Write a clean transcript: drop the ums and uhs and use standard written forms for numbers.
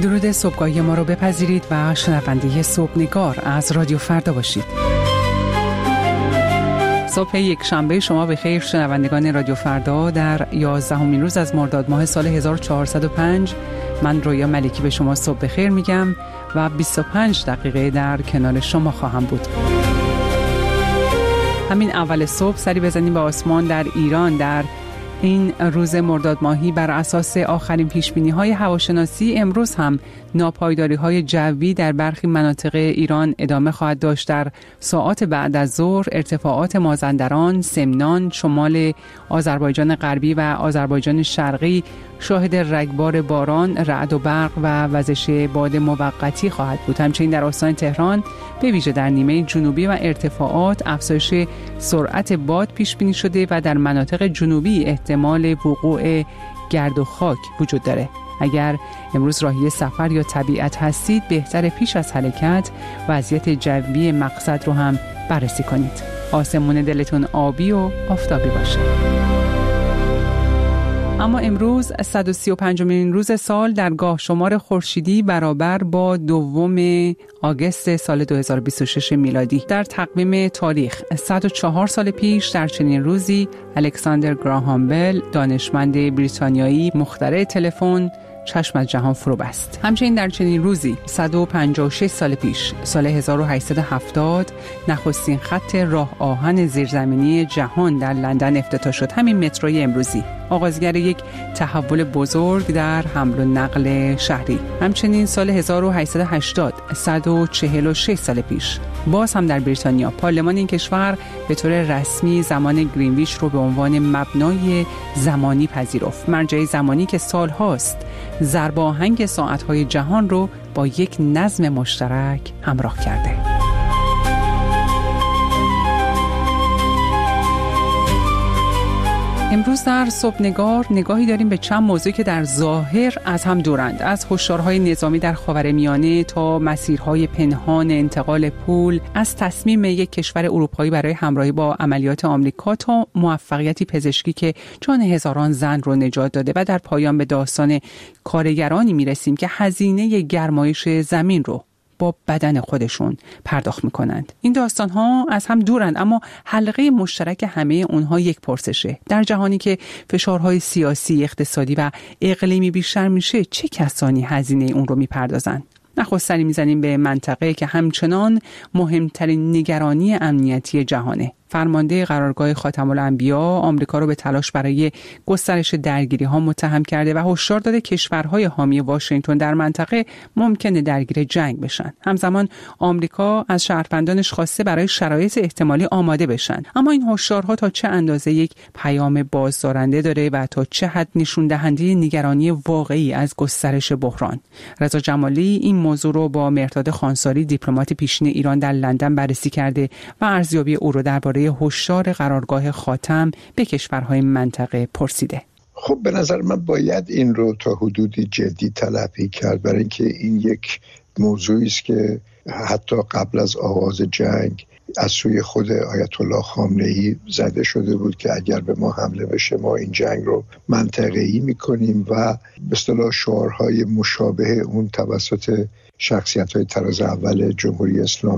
درود صبحگاهی ما رو بپذیرید و شنونده صبحنگار از رادیو فردا باشید. صبح یک شنبه شما بخیر شنوندگان رادیو فردا در 11مین روز از مرداد ماه سال 1405. من رویا ملکی به شما صبح بخیر میگم و 25 دقیقه در کنار شما خواهم بود. همین اول صبح سری بزنیم به آسمان در ایران. در این روز مرداد ماهی بر اساس آخرین پیشبینی‌های هواشناسی امروز هم ناپایداری‌های جوی در برخی مناطق ایران ادامه خواهد داشت. در ساعات بعد از ظهر ارتفاعات مازندران، سمنان، شمال آذربایجان غربی و آذربایجان شرقی شاهد رگبار باران، رعد و برق و وزش باد موقتی خواهد بود. همچنین در استان تهران به ویژه در نیمه جنوبی و ارتفاعات افزایش سرعت باد پیش بینی شده و در مناطق جنوبی احتمال وقوع گرد و خاک وجود داره. اگر امروز راهی سفر یا طبیعت هستید بهتر پیش از حرکت وضعیت جوی مقصد رو هم بررسی کنید. آسمون دلتون آبی و آفتابی باشه. اما امروز 135مین روز سال در گاه شمار خورشیدی برابر با 2 آگوست سال 2026 میلادی. در تقویم تاریخ 104 سال پیش در چنین روزی الکساندر گراهام بل دانشمند بریتانیایی مخترع تلفن چشم از جهان فرو بست. همچنین در چنین روزی 156 سال پیش سال 1870 نخستین خط راه آهن زیرزمینی جهان در لندن افتتاح شد. همین متروی امروزی آغازگر یک تحول بزرگ در حمل و نقل شهری. همچنین سال 1880 146 سال پیش باز هم در بریتانیا پارلمان این کشور به طور رسمی زمان گرینویچ رو به عنوان مبنای زمانی پذیرفت. مرجع زمانی که سالهاست ضرب آهنگ ساعت‌های جهان رو با یک نظم مشترک همراه کرده. امروز در صبحنگار نگاهی داریم به چند موضوع که در ظاهر از هم دورند، از هشدارهای نظامی در خاورمیانه تا مسیرهای پنهان انتقال پول، از تصمیم یک کشور اروپایی برای همراهی با عملیات آمریکا تا موفقیتی پزشکی که جان هزاران زن رو نجات داده و در پایان به داستان کارگرانی میرسیم که هزینه گرمایش زمین رو با بدن خودشون پرداخت میکنند. این داستان ها از هم دورند اما حلقه مشترک همه اونها یک پرسشه. در جهانی که فشارهای سیاسی، اقتصادی و اقلیمی بیشتر میشه چه کسانی هزینه اون رو میپردازن؟ نخست سری میزنیم به منطقه که همچنان مهمترین نگرانی امنیتی جهانه. فرمانده قرارگاه خاتم الانبیا آمریکا رو به تلاش برای گسترش درگیری‌ها متهم کرده و هشدار داده کشورهای حامی واشنگتن در منطقه ممکنه درگیر جنگ بشن. همزمان آمریکا از شهروندانش خواسته برای شرایط احتمالی آماده بشن. اما این هشدارها تا چه اندازه یک پیام بازدارنده داره و تا چه حد نشون دهنده نگرانی واقعی از گسترش بحران؟ رضا جمالی این موضوع رو با مهرداد خانساری دیپلمات پیشین ایران در لندن بررسی کرده و ارزیابی او رو درباره هشدار قرارگاه خاتم به کشورهای منطقه پرسیده. خب به نظر من باید این رو تا حدودی جدی تلقی کرد، برای اینکه این یک موضوعی است که حتی قبل از آغاز جنگ از سوی خود آیت الله خامنه‌ای زده شده بود که اگر به ما حمله بشه ما این جنگ رو منطقه‌ای می‌کنیم و به اصطلاح شعارهای مشابه اون توسط شخصیت‌های طراز اول جمهوری اسلامی